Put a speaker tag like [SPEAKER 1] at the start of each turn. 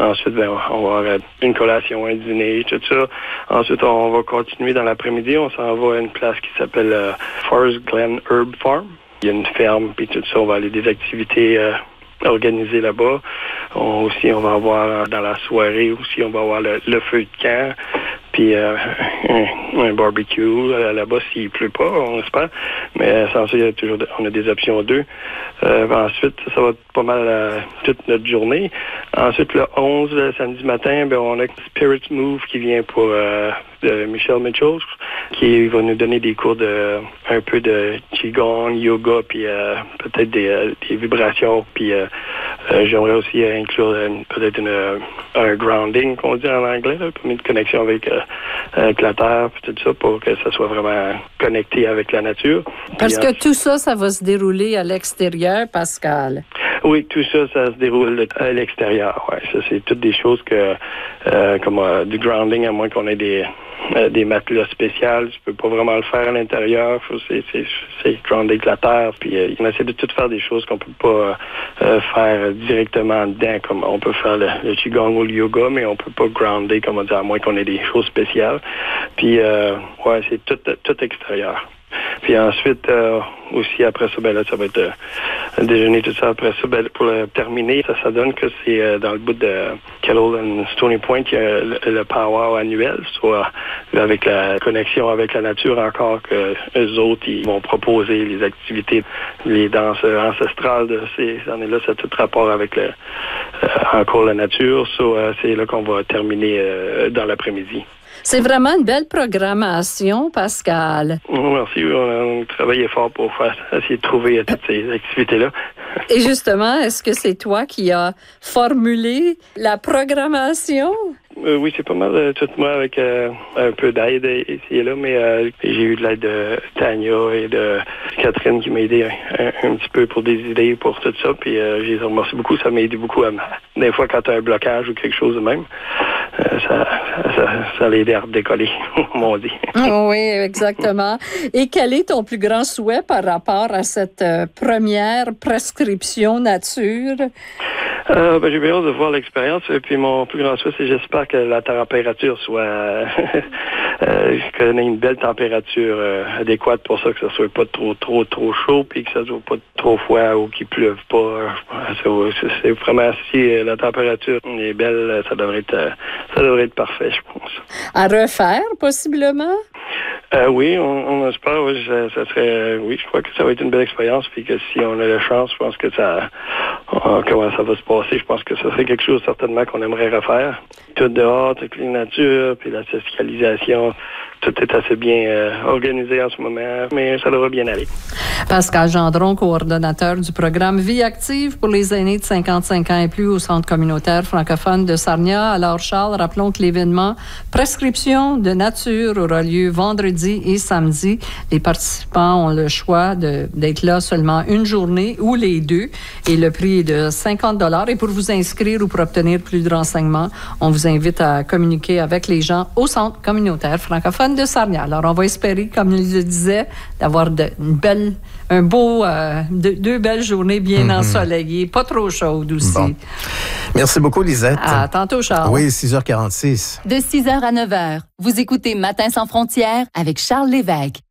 [SPEAKER 1] Ensuite, on va avoir une collation, un dîner, tout ça. Ensuite, on va continuer dans l'après-midi. On s'en va à une place qui s'appelle Forest Glen Herb Farm. Il y a une ferme, puis tout ça. On va aller des activités organisées là-bas. On va avoir dans la soirée aussi, on va avoir le feu de camp. Puis un barbecue là-bas s'il pleut pas, on espère. Mais sans ça, on a des options 2. Ensuite, ça va être pas mal toute notre journée. Ensuite, le 11, le samedi matin, on a Spirit Move qui vient pour de Michelle Mitchell, qui va nous donner des cours un peu de Qigong, yoga, puis peut-être des vibrations. Puis j'aimerais aussi inclure peut-être un grounding, qu'on dit en anglais, là, comme une connexion avec la terre, puis tout ça, pour que ça soit vraiment connecté avec la nature.
[SPEAKER 2] Parce que tout ça, ça va se dérouler à l'extérieur, Pascal.
[SPEAKER 1] Oui, tout ça, ça se déroule à l'extérieur. Ouais, ça, c'est toutes des choses que, comme du grounding, à moins qu'on ait des matelas spéciaux, tu peux pas vraiment le faire à l'intérieur. C'est groundé avec la terre. Puis on essaie de tout faire des choses qu'on peut pas faire directement dedans, comme on peut faire le qigong ou le yoga, mais on peut pas grounder, comme on dit, à moins qu'on ait des choses spéciales. Puis ouais, c'est tout extérieur. Puis ensuite, aussi après ça, ça va être un déjeuner, tout ça. Après ça, pour terminer, ça donne que c'est dans le bout de Kettle and Stony Point, il y a le powwow annuel, soit avec la connexion avec la nature encore, que eux autres, ils vont proposer les activités, les danses ancestrales de ces années-là. Ça a tout rapport avec encore la nature. C'est là qu'on va terminer dans l'après-midi.
[SPEAKER 2] C'est vraiment une belle programmation, Pascal.
[SPEAKER 1] Merci. On a travaillé fort pour essayer de trouver toutes ces activités-là.
[SPEAKER 2] Et justement, est-ce que c'est toi qui as formulé la programmation?
[SPEAKER 1] Oui, c'est pas mal tout moi avec un peu d'aide ici et là, mais j'ai eu de l'aide de Tania et de Catherine qui m'a aidé un petit peu pour des idées pour tout ça, puis je les remercie beaucoup. Ça m'a aidé beaucoup des fois quand tu as un blocage ou quelque chose de même. Ça l'a aidé à redécoller, comme on dit.
[SPEAKER 2] Oui, exactement. Et quel est ton plus grand souhait par rapport à cette première prescription nature?
[SPEAKER 1] J'ai bien hâte de voir l'expérience. Et puis mon plus grand souhait, c'est j'espère que la température soit qu'on ait une belle température adéquate pour ça, que ça soit pas trop chaud, puis que ça soit pas trop froid ou qu'il pleuve pas. C'est vraiment si la température est belle, ça devrait être parfait, je pense.
[SPEAKER 2] À refaire, possiblement?
[SPEAKER 1] Oui, on espère. Oui, ça serait. Oui, je crois que ça va être une belle expérience, puis que si on a la chance, je pense que comment ça va se passer. Je pense que ça serait quelque chose certainement qu'on aimerait refaire. Tout dehors, toute la nature, puis la socialisation, tout est assez bien organisé en ce moment, mais ça devrait bien aller.
[SPEAKER 2] Pascal Gendron, coordonnateur du programme Vie active pour les aînés de 55 ans et plus au Centre communautaire francophone de Sarnia. Alors, Charles, rappelons que l'événement Prescription de nature aura lieu vendredi et samedi. Les participants ont le choix d'être là seulement une journée ou les deux, et le prix est de 50 $. Et pour vous inscrire ou pour obtenir plus de renseignements, on vous invite à communiquer avec les gens au Centre communautaire francophone de Sarnia. Alors, on va espérer, comme il le disait, d'avoir deux belles journées bien ensoleillées, pas trop chaudes aussi.
[SPEAKER 3] Bon. Merci beaucoup, Lisette.
[SPEAKER 2] À tantôt, Charles.
[SPEAKER 3] Oui, 6h46.
[SPEAKER 4] De 6h à 9h, vous écoutez Matin sans frontières avec Charles Lévesque.